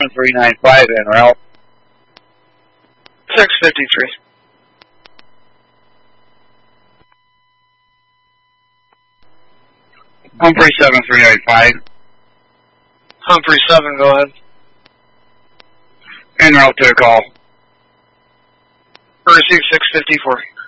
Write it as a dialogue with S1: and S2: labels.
S1: 7395 en route.
S2: 653.
S1: Humphrey 7395.
S2: Humphrey 7, go ahead.
S1: En route to the call.
S2: Receive 654.